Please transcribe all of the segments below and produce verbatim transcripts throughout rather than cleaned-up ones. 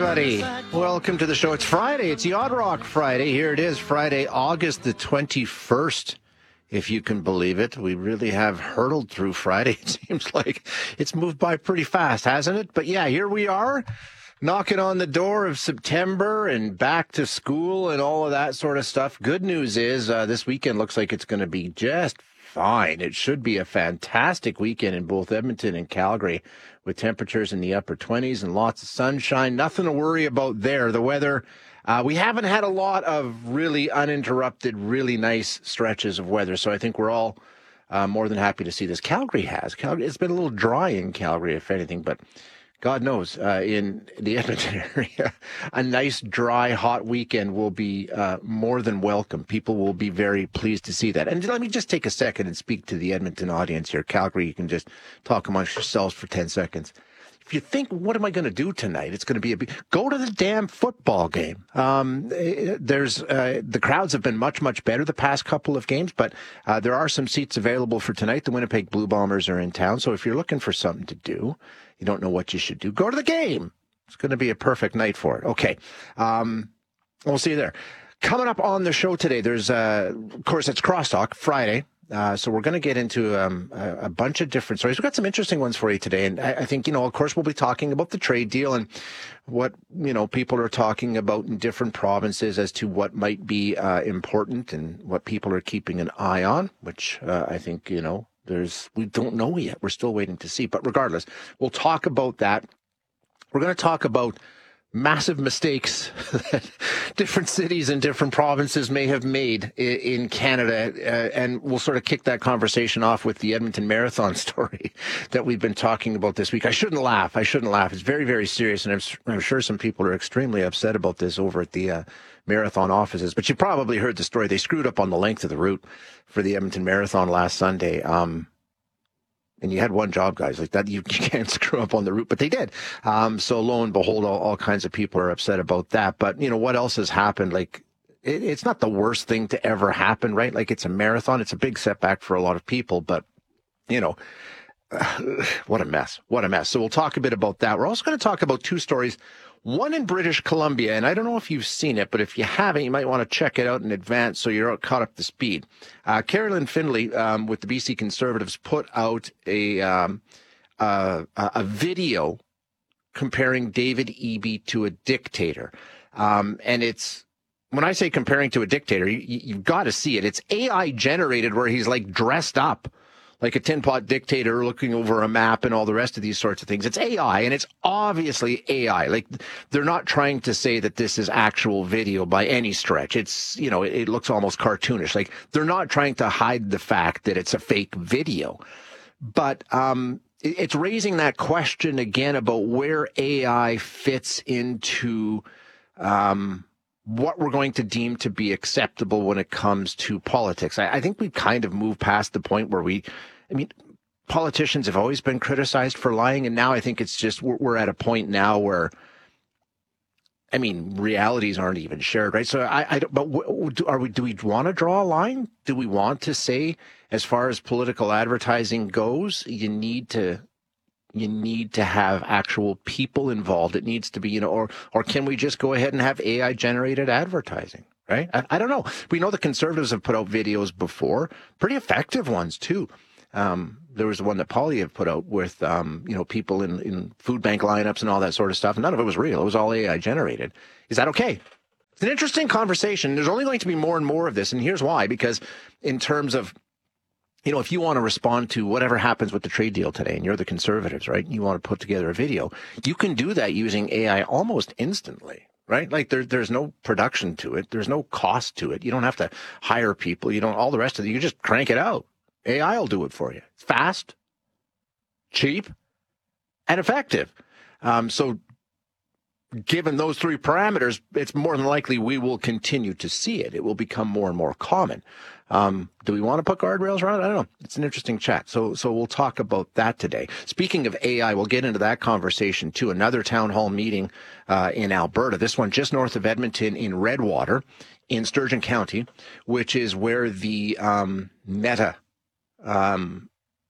everybody. Welcome to the show. It's Friday. It's Yacht Rock Friday. Here it is, Friday, August the twenty-first, if you can believe it. We really have hurtled through Friday. It seems like it's moved by pretty fast, hasn't it? But yeah, here we are, knocking on the door of September and back to school and all of that sort of stuff. Good news is uh, this weekend looks like it's going to be just fine. It should be a fantastic weekend in both Edmonton and Calgary, with temperatures in the upper twenties and lots of sunshine. Nothing to worry about there. The weather, uh, we haven't had a lot of really uninterrupted, really nice stretches of weather. So I think we're all uh, more than happy to see this. Calgary has. Calgary, it's been a little dry in Calgary, if anything, but God knows, uh, in the Edmonton area, a nice, dry, hot weekend will be uh, more than welcome. People will be very pleased to see that. And let me just take a second and speak to the Edmonton audience here. Calgary, you can just talk amongst yourselves for ten seconds. If you think, what am I going to do tonight? It's going to be a big, go to the damn football game. Um, there's, uh, the crowds have been much, much better the past couple of games, but uh, there are some seats available for tonight. The Winnipeg Blue Bombers are in town. So if you're looking for something to do, you don't know what you should do, go to the game. It's going to be a perfect night for it. Okay. Um, we'll see you there. Coming up on the show today, there's, uh, of course, it's Crosstalk Friday. Uh, so we're going to get into um, a, a bunch of different stories. We've got some interesting ones for you today. And I, I think, you know, of course, we'll be talking about the trade deal and what, you know, people are talking about in different provinces as to what might be uh, important and what people are keeping an eye on, which uh, I think, you know, there's, we don't know yet. We're still waiting to see. But regardless, we'll talk about that. We're going to talk about massive mistakes that different cities and different provinces may have made in Canada. Uh, and we'll sort of kick that conversation off with the Edmonton Marathon story that we've been talking about this week. I shouldn't laugh. I shouldn't laugh. It's very, very serious. And I'm, I'm sure some people are extremely upset about this over at the uh, Marathon offices. But you probably heard the story. They screwed up on the length of the route for the Edmonton Marathon last Sunday. Um, And you had one job, guys, like that. You, you can't screw up on the route, but they did. Um, so lo and behold, all, all kinds of people are upset about that. But, you know, what else has happened? Like, it, it's not the worst thing to ever happen, right? Like, it's a marathon. It's a big setback for a lot of people, but, you know, uh, what a mess. What a mess. So we'll talk a bit about that. We're also going to talk about two stories. One in British Columbia, and I don't know if you've seen it, but if you haven't, you might want to check it out in advance so you're caught up to speed. Uh, Carolyn Findlay um, with the B C Conservatives put out a um, uh, a video comparing David Eby to a dictator. Um, and it's, when I say comparing to a dictator, you, you've got to see it. It's A I generated where he's like dressed up like a tin pot dictator looking over a map and all the rest of these sorts of things. It's A I, and it's obviously A I. Like, they're not trying to say that this is actual video by any stretch. It's, you know, it, it looks almost cartoonish. Like, they're not trying to hide the fact that it's a fake video. But um, it, it's raising that question again about where A I fits into um, what we're going to deem to be acceptable when it comes to politics. I, I think we've kind of moved past the point where we, I mean, politicians have always been criticized for lying. And now I think it's just, we're, we're at a point now where, I mean, realities aren't even shared, right? So I, I don't, but w- are we, do we want to draw a line? Do we want to say, as far as political advertising goes, you need to, you need to have actual people involved. It needs to be, you know, or, or can we just go ahead and have A I generated advertising, right? I, I don't know. We know the Conservatives have put out videos before, pretty effective ones too. Um, there was the one that Poilievre put out with, um, you know, people in, in food bank lineups and all that sort of stuff. None of it was real. It was all A I generated. Is that okay? It's an interesting conversation. There's only going to be more and more of this. And here's why, because in terms of, you know, if you want to respond to whatever happens with the trade deal today, and you're the Conservatives, right? You want to put together a video, you can do that using A I almost instantly, right? Like there, there's no production to it. There's no cost to it. You don't have to hire people. You don't, all the rest of it. You just crank it out. A I will do it for you. It's fast, cheap, and effective. Um, so given those three parameters, it's more than likely we will continue to see it. It will become more and more common. Um, do we want to put guardrails around it? I don't know. It's an interesting chat. So, so we'll talk about that today. Speaking of A I, we'll get into that conversation too. Another town hall meeting, uh, in Alberta. This one just north of Edmonton in Redwater in Sturgeon County, which is where the, um, Meta, um,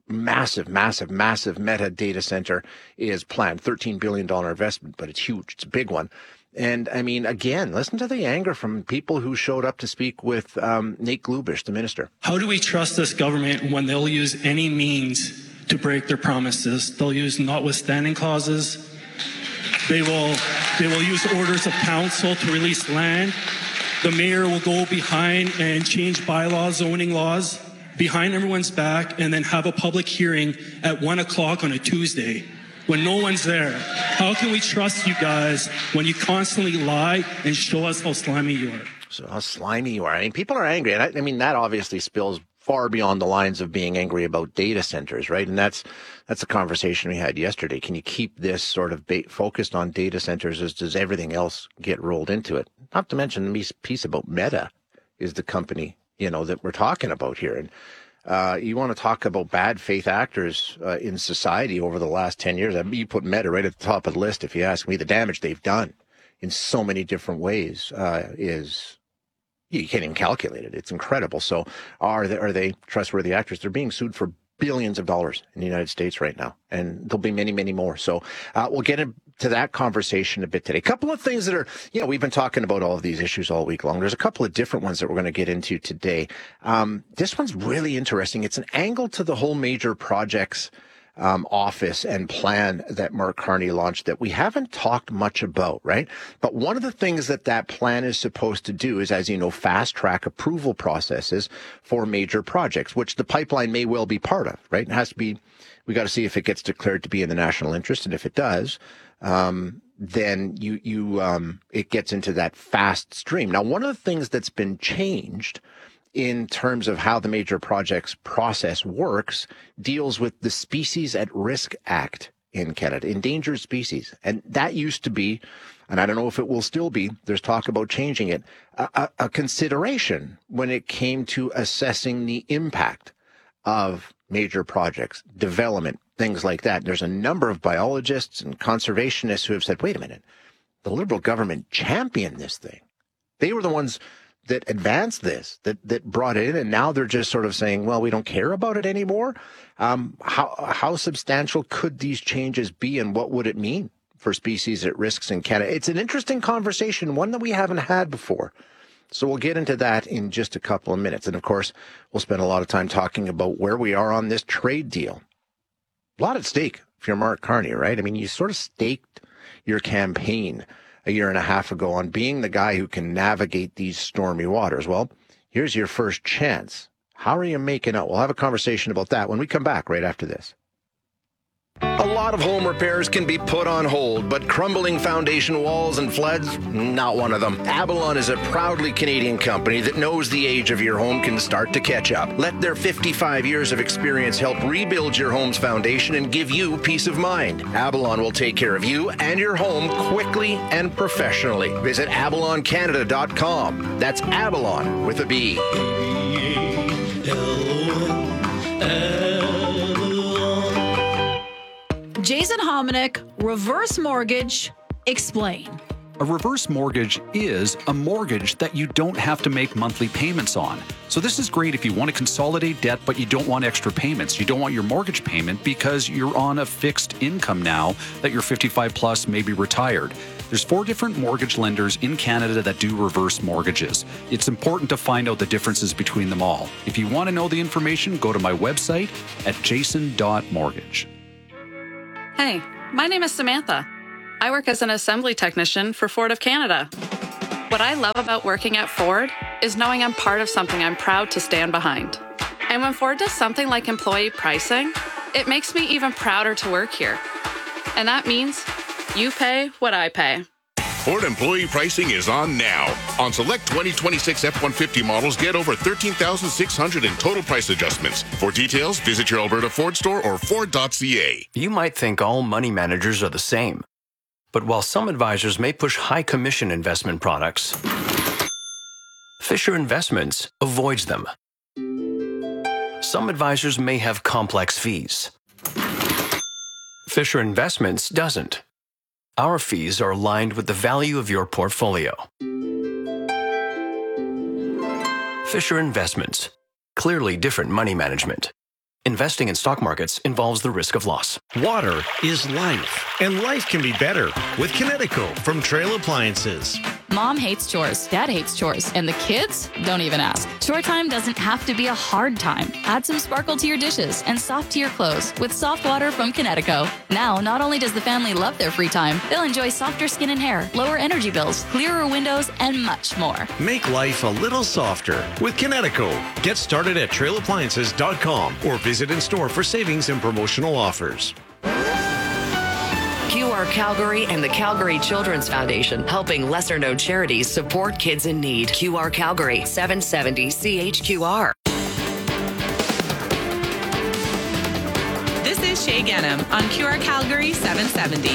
massive, massive, massive Meta data center is planned. thirteen billion dollars investment, but it's huge. It's a big one. And I mean, again, listen to the anger from people who showed up to speak with um, Nate Glubish, the minister. How do we trust this government when they'll use any means to break their promises? They'll use notwithstanding clauses. They will, they will use orders of council to release land. The mayor will go behind and change bylaws, zoning laws, behind everyone's back, and then have a public hearing at one o'clock on a Tuesday when no one's there. How can we trust you guys when you constantly lie and show us how slimy you are? So how slimy you are. I mean, people are angry. And I, I mean, that obviously spills far beyond the lines of being angry about data centers, right? And that's that's a conversation we had yesterday. Can you keep this sort of ba- focused on data centers as does everything else get rolled into it? Not to mention the piece about Meta is the company, you know, that we're talking about here. And Uh, you want to talk about bad faith actors uh, in society over the last ten years. I mean, you put Meta right at the top of the list. If you ask me, the damage they've done in so many different ways uh, is, you can't even calculate it. It's incredible. So are they, are they trustworthy actors? They're being sued for billions of dollars in the United States right now, and there'll be many, many more. So uh, we'll get into that conversation a bit today. A couple of things that are, you know, we've been talking about all of these issues all week long. There's a couple of different ones that we're going to get into today. Um, this one's really interesting. It's an angle to the whole major projects Um, office and plan that Mark Carney launched that we haven't talked much about, right? But one of the things that that plan is supposed to do is, as you know, fast track approval processes for major projects, which the pipeline may well be part of, right? It has to be, we got to see if it gets declared to be in the national interest. And if it does, um, then you, you, um, it gets into that fast stream. Now, one of the things that's been changed in terms of how the major projects process works deals with the Species at Risk Act in Canada, endangered species. And that used to be, and I don't know if it will still be, there's talk about changing it, a, a consideration when it came to assessing the impact of major projects, development, things like that. There's a number of biologists and conservationists who have said, wait a minute, the Liberal government championed this thing. They were the ones that advanced this, that that brought it in, and now they're just sort of saying, well, we don't care about it anymore. Um, how how substantial could these changes be, and what would it mean for species at risks in Canada? It's an interesting conversation, one that we haven't had before. So we'll get into that in just a couple of minutes. And of course, we'll spend a lot of time talking about where we are on this trade deal. A lot at stake if you're Mark Carney, right? I mean, you sort of staked your campaign a year and a half ago on being the guy who can navigate these stormy waters. Well, here's your first chance. How are you making out? We'll have a conversation about that when we come back right after this. A lot of home repairs can be put on hold, but crumbling foundation walls and floods, not one of them. Avalon is a proudly Canadian company that knows the age of your home can start to catch up. Let their fifty-five years of experience help rebuild your home's foundation and give you peace of mind. Avalon will take care of you and your home quickly and professionally. Visit avalon canada dot com. That's Avalon with a B. Jason Hominick, reverse mortgage, explain. A reverse mortgage is a mortgage that you don't have to make monthly payments on. So this is great if you want to consolidate debt, but you don't want extra payments. You don't want your mortgage payment because you're on a fixed income now that you're fifty-five plus, maybe retired. There's four different mortgage lenders in Canada that do reverse mortgages. It's important to find out the differences between them all. If you want to know the information, go to my website at jason dot mortgage. Hey, my name is Samantha. I work as an assembly technician for Ford of Canada. What I love about working at Ford is knowing I'm part of something I'm proud to stand behind. And when Ford does something like employee pricing, it makes me even prouder to work here. And that means you pay what I pay. Ford employee pricing is on now. On select twenty twenty-six F one fifty models, get over thirteen thousand six hundred dollars in total price adjustments. For details, visit your Alberta Ford store or Ford dot C A. You might think all money managers are the same. But while some advisors may push high commission investment products, Fisher Investments avoids them. Some advisors may have complex fees. Fisher Investments doesn't. Our fees are aligned with the value of your portfolio. Fisher Investments. Clearly different money management. Investing in stock markets involves the risk of loss. Water is life, and life can be better with Kinetico from Trail Appliances. Mom hates chores, Dad hates chores, and the kids don't even ask. Chore time doesn't have to be a hard time. Add some sparkle to your dishes and soft to your clothes with soft water from Kinetico. Now, not only does the family love their free time, they'll enjoy softer skin and hair, lower energy bills, clearer windows, and much more. Make life a little softer with Kinetico. Get started at trail appliances dot com or visit in store for savings and promotional offers. Q R Calgary and the Calgary Children's Foundation, helping lesser-known charities support kids in need. Q R Calgary, seven seventy C H Q R. This is Shay Ganem on Q R Calgary seven seventy.